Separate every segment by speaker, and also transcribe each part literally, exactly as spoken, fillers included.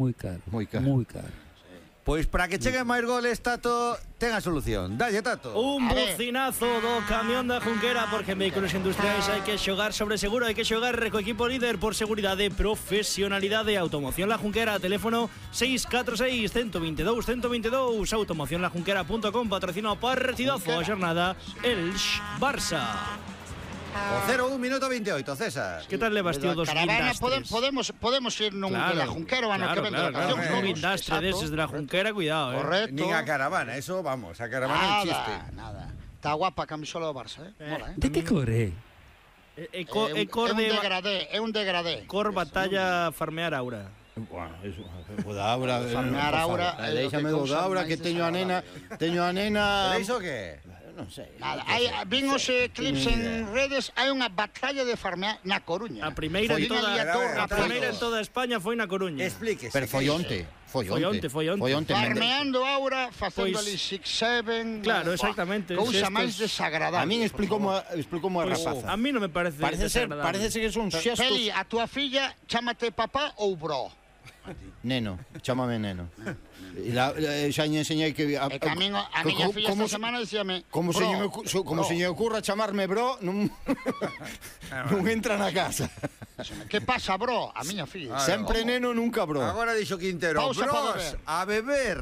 Speaker 1: moi caro.
Speaker 2: Moi caro.
Speaker 1: Moi caro.
Speaker 3: Pois para que cheguen máis goles, Tato, ten a solución. Dalle, Tato.
Speaker 4: Un bocinazo do camión da Junquera, porque en vehículos industriais hai que xogar sobre seguro, hai que xogar co equipo líder por seguridade, profesionalidade. Automoción La Junquera, teléfono seis catro seis, uno dos dous, uno dos dous. automoción la junquera punto com, patrocina o partidazo a xornada Elx-Barça.
Speaker 3: O cero un minuto veintiocho, César.
Speaker 4: Que tal levas, tío, dos
Speaker 5: Caravana,
Speaker 4: guindastres?
Speaker 5: podemos, podemos ir nun claro, de la Junquera o ano
Speaker 4: claro,
Speaker 5: que ven
Speaker 4: claro,
Speaker 5: de vacacións.
Speaker 4: claro, un guindastre deses de la Junquera, cuidado, eh.
Speaker 5: Correcto.
Speaker 3: Nin a caravana, eso, vamos, a caravana
Speaker 5: Nada,
Speaker 3: é chiste.
Speaker 5: nada. Está guapa a camisola do Barça, eh?
Speaker 4: Eh.
Speaker 5: Mola, eh?
Speaker 1: De que corre?
Speaker 4: E, e, co,
Speaker 5: É
Speaker 4: e
Speaker 5: un,
Speaker 4: cor
Speaker 5: é un
Speaker 4: de...
Speaker 5: degradé, é un degradé.
Speaker 4: Cor batalla farmear aura.
Speaker 2: Bueno, eso, o da Aura,
Speaker 5: Farmear
Speaker 2: por
Speaker 5: Aura
Speaker 2: favor.
Speaker 5: é o
Speaker 2: Déixame
Speaker 5: que
Speaker 2: do
Speaker 5: cousa
Speaker 2: da Aura
Speaker 5: máis
Speaker 2: que teño a nena, teño a nena.
Speaker 3: Pero iso que?
Speaker 2: Non sei.
Speaker 5: Nada, hai, vin os eh, clips en redes, hai unha batalla de farmear na Coruña.
Speaker 4: A primeira en
Speaker 5: Foi
Speaker 4: toda
Speaker 5: unha
Speaker 4: a
Speaker 5: torre,
Speaker 4: primeira
Speaker 5: foi.
Speaker 4: en toda España foi na Coruña.
Speaker 3: Explíquese.
Speaker 2: Pero foi onte, foi
Speaker 4: Foi
Speaker 2: onte.
Speaker 4: onte, foi onte.
Speaker 2: Foi onte.
Speaker 5: Farmeando Aura, facendo
Speaker 4: Pois-
Speaker 5: ali six seven.
Speaker 4: Claro, exactamente,
Speaker 5: Cousa
Speaker 4: xestos-
Speaker 5: máis desagradable.
Speaker 2: A min explicoume
Speaker 5: por favor.
Speaker 2: explicoume a
Speaker 4: Pois,
Speaker 2: rapaza.
Speaker 4: a mí non me parece
Speaker 2: Parece ser,
Speaker 4: desagradable.
Speaker 2: parece ser que son xestos.
Speaker 5: Feli, a túa filla chámate papá ou bro?
Speaker 2: Neno, chámame neno. E la, la, xa lle enseñei que a,
Speaker 5: E que a, min, a
Speaker 2: co-
Speaker 5: miña
Speaker 2: co-
Speaker 5: filla
Speaker 2: como
Speaker 5: esta
Speaker 2: se-
Speaker 5: semana dicíame
Speaker 2: Como se
Speaker 5: bro,
Speaker 2: lle me ocu- so- como
Speaker 5: bro.
Speaker 2: se lle ocurra chamarme bro, non non entra na casa.
Speaker 5: Que pasa, bro? A miña filla.
Speaker 3: Ah,
Speaker 2: Sempre
Speaker 5: ¿Cómo?
Speaker 2: neno, nunca bro.
Speaker 3: Agora dixo Quintero,
Speaker 5: Pausa para
Speaker 3: bros,
Speaker 5: beber.
Speaker 3: a beber.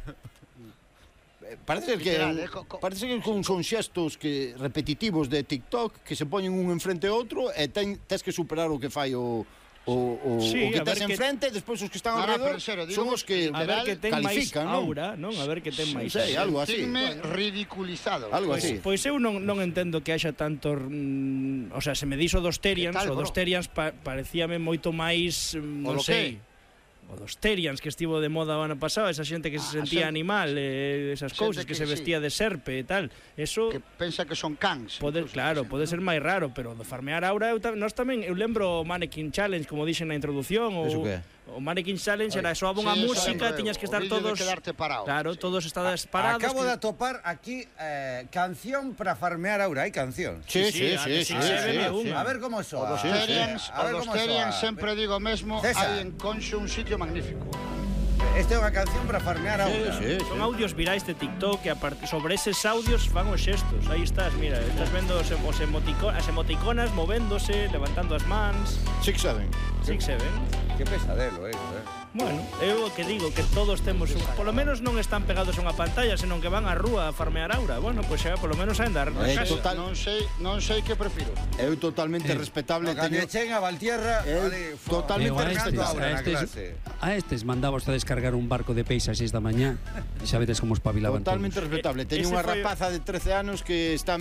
Speaker 2: Parece ser que
Speaker 5: Literal, eh, co- co-
Speaker 2: parece que son, son xestos que repetitivos de TikTok que se poñen un enfrente ao outro e ten, tes que superar o que fai o o, o,
Speaker 4: Sí,
Speaker 2: o que
Speaker 4: a ver
Speaker 2: tes
Speaker 4: que-
Speaker 2: enfrente, despois os que están
Speaker 5: No, no,
Speaker 2: alrededor
Speaker 5: pero en serio, digo,
Speaker 2: son os que
Speaker 4: A ver que ten máis
Speaker 2: califican, non?
Speaker 4: aura, non? A ver que ten máis.
Speaker 2: sei, algo así.
Speaker 5: Sentirme ridiculizado.
Speaker 2: Algo
Speaker 4: Pois,
Speaker 2: así.
Speaker 4: pois eu non, non entendo que haxa tanto, mm, o sea, se me dixo dos Terians,
Speaker 5: Que tal,
Speaker 4: o dos
Speaker 5: bro?
Speaker 4: Terians pa, parecíame moito máis, mm,
Speaker 5: O
Speaker 4: non
Speaker 5: do
Speaker 4: sei. O dos Terians que estivo de moda o ano pasado, esa xente que se
Speaker 5: Ah,
Speaker 4: sentía
Speaker 5: xente-
Speaker 4: animal, eh, esas
Speaker 5: xente
Speaker 4: cousas que,
Speaker 5: que
Speaker 4: se
Speaker 5: sí.
Speaker 4: vestía de serpe e tal. Eso
Speaker 5: Que pensa que son cans.
Speaker 4: pode,
Speaker 5: incluso,
Speaker 4: claro,
Speaker 5: sí,
Speaker 4: pode
Speaker 5: ¿no?
Speaker 4: ser máis raro, pero do farmear aura eu tam, nós tamén, eu lembro o Mannequin Challenge, como dixen na introducción, o
Speaker 2: Eso que é?
Speaker 4: o Mannequin Challenge era soaba unha
Speaker 5: Sí, eso
Speaker 4: música,
Speaker 5: lembro eu,
Speaker 4: tiñas que
Speaker 5: o
Speaker 4: estar
Speaker 5: vídeo de
Speaker 4: todos
Speaker 5: quedarte parado,
Speaker 4: Claro,
Speaker 5: sí.
Speaker 4: todos estadas parados.
Speaker 3: Acabo
Speaker 4: que-
Speaker 3: de atopar aquí eh, canción para farmear Aura, hai canción.
Speaker 2: Sí,
Speaker 4: Sí,
Speaker 2: sí,
Speaker 4: a
Speaker 2: sí,
Speaker 4: que
Speaker 2: sí,
Speaker 4: sí, se ve
Speaker 2: sí,
Speaker 4: unha.
Speaker 2: sí.
Speaker 3: A ver como soa.
Speaker 5: Os
Speaker 2: Sí, sí.
Speaker 5: Terians,
Speaker 3: A ver
Speaker 5: os
Speaker 3: como
Speaker 5: Terians
Speaker 3: soa.
Speaker 5: sempre digo mesmo,
Speaker 3: César.
Speaker 5: hai en Conxo un sitio magnífico.
Speaker 3: Esta é unha canción para farmear Aura.
Speaker 2: Sí, sí,
Speaker 4: Son
Speaker 2: sí.
Speaker 4: audios virais de TikTok que a part- sobre eses audios fan os xestos. Aí estás, mira, estás vendo os, os emotico as emoticonas movéndose, levantando as mans.
Speaker 2: Six Seven.
Speaker 4: Six Seven.
Speaker 3: Que pesadelo eso, eh.
Speaker 4: Bueno, eu o que digo que todos temos un, polo menos non están pegados a unha pantalla, senón que van á rúa a farmear aura. Bueno, pois xa polo menos a andar na
Speaker 2: Eh,
Speaker 4: casa.
Speaker 2: total.
Speaker 5: Non sei, non sei que prefiro.
Speaker 2: Eu totalmente respetable
Speaker 3: No, cando
Speaker 2: teño
Speaker 3: cheguen a Valtierra,
Speaker 2: Eh,
Speaker 3: ali,
Speaker 2: totalmente
Speaker 1: Eu a
Speaker 3: terminando
Speaker 1: estes,
Speaker 3: Aura
Speaker 1: a
Speaker 3: na
Speaker 1: estes,
Speaker 3: clase.
Speaker 1: a estes mandabos a descargar un barco de peixe a seis da mañá e xa vedes como espabilaban
Speaker 2: totalmente
Speaker 1: todos.
Speaker 2: respetable.
Speaker 4: Eh,
Speaker 2: Teño
Speaker 4: ese
Speaker 2: unha
Speaker 4: foi-
Speaker 2: rapaza de trece anos que está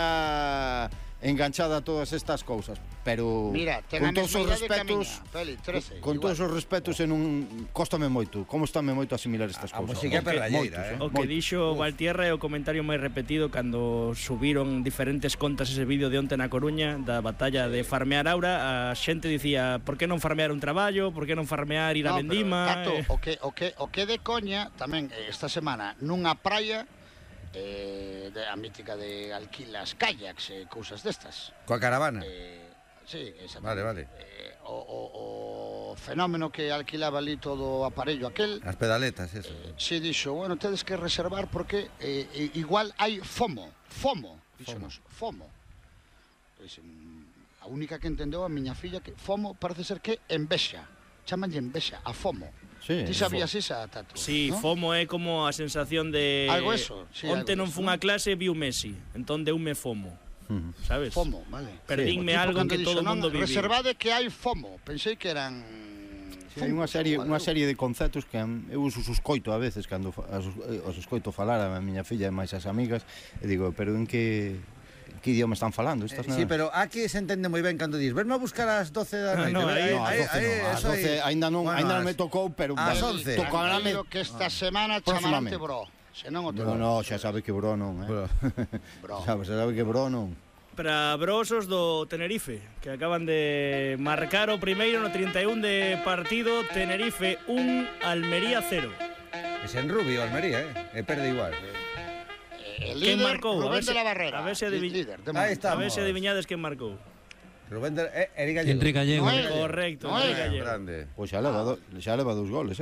Speaker 2: media enganchada a todas estas cousas, pero
Speaker 5: Mira, ten a
Speaker 2: con todos
Speaker 5: mesma
Speaker 2: os
Speaker 5: idade que a
Speaker 2: respetos,
Speaker 5: miña, Feli, trece,
Speaker 2: con
Speaker 5: igual.
Speaker 2: todos os respetos en un cóstame moito, como estame moito asimilar estas
Speaker 3: A
Speaker 2: cousas.
Speaker 3: música é perralleira,
Speaker 2: Moitos,
Speaker 3: eh.
Speaker 4: O que dixo Valtierra é o comentario máis repetido cando subiron diferentes contas ese vídeo de onte na Coruña da batalla de farmear aura. A xente dicía, por que non farmear un traballo, por que non farmear ir a
Speaker 5: No,
Speaker 4: Vendima?
Speaker 5: pero, Tato,
Speaker 4: Eh,
Speaker 5: o que, o, que, o que de coña tamén eh, esta semana nunha praia eh, de, a mítica de alquilas kayaks e eh, cousas destas.
Speaker 3: Coa caravana.
Speaker 5: Eh, sí, exactamente.
Speaker 3: Vale, vale.
Speaker 5: Eh, o, o, o fenómeno que alquilaba ali todo o aparello aquel,
Speaker 3: As pedaletas, eso.
Speaker 5: si dixo, bueno, tedes que reservar porque eh, eh, igual hai FOMO, FOMO, dixonos, FOMO. Pois, mm, a única que entendeu a miña filla que FOMO parece ser que envexa, chamanlle envexa, a FOMO.
Speaker 2: Sí,
Speaker 5: Ti sabías esa, Tato?
Speaker 4: Sí,
Speaker 5: ¿no?
Speaker 4: FOMO é como a sensación de
Speaker 5: Algo eso, sí,
Speaker 4: onte
Speaker 5: algo
Speaker 4: non
Speaker 5: eso,
Speaker 4: fun a
Speaker 5: ¿no?
Speaker 4: clase e vi o Messi, entón deume FOMO.
Speaker 2: Ujú.
Speaker 4: Sabes?
Speaker 5: FOMO, vale.
Speaker 4: Perdínme
Speaker 5: O tipo
Speaker 4: algo
Speaker 5: cando
Speaker 4: que
Speaker 5: dixo,
Speaker 4: todo o
Speaker 5: non,
Speaker 4: mundo vive.
Speaker 5: reservade que hai FOMO. Pensei que eran
Speaker 2: Sí, hai unha serie, unha serie de conceptos que am- eu os escoito a veces cando fa- as, eh, os escoito falar a miña filla e máis as amigas e digo, pero en que que idioma están falando estas
Speaker 3: Eh, sí, pero aquí se entende moi ben cando dis, venme a buscar ás doce da
Speaker 4: Ah,
Speaker 3: noite.
Speaker 4: no, aí-
Speaker 2: No, ás doce non, ás
Speaker 3: eso aí.
Speaker 2: doce aínda non,
Speaker 3: Bueno,
Speaker 2: aínda non
Speaker 3: ás-
Speaker 2: me tocou, pero
Speaker 3: ás
Speaker 2: bueno,
Speaker 3: once.
Speaker 2: tocarame.
Speaker 5: Tranquilo que esta semana
Speaker 2: Próximamente.
Speaker 5: chamarante bro. Se non o te
Speaker 2: No, no, xa sabe que bro non, eh.
Speaker 3: Bro.
Speaker 5: Bro.
Speaker 2: Sabe, xa sabe que bro non.
Speaker 4: Para brosos do Tenerife, que acaban de marcar o primeiro no trinta e un de partido. Tenerife un, Almería cero.
Speaker 3: Es en Rubio, Almería, eh. E perde igual.
Speaker 5: El
Speaker 4: Quen
Speaker 5: líder,
Speaker 4: marcou? A
Speaker 5: Rubén
Speaker 4: ver se-
Speaker 5: de la Barrera.
Speaker 4: a ver se adivi-
Speaker 5: líder, de
Speaker 3: Ahí
Speaker 5: momento.
Speaker 3: está.
Speaker 4: A ver
Speaker 3: Estamos.
Speaker 4: se adiviñades quen marcou.
Speaker 3: Rubén de... Eh, Eric Gallego.
Speaker 1: Enrique Gallego.
Speaker 5: Noel.
Speaker 4: Correcto,
Speaker 5: Noel.
Speaker 4: Enrique Gallego.
Speaker 3: Grande.
Speaker 2: Pois xa leva, do, xa leva dous goles, eh.